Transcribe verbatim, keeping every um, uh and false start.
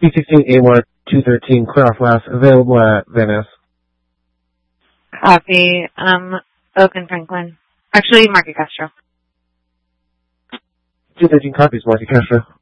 B sixteen A Mark two thirteen Clear Flask, available at Van Ness. Copy. Um, Oak and Franklin. Actually, Market Castro. two thirteen copies, Market Castro.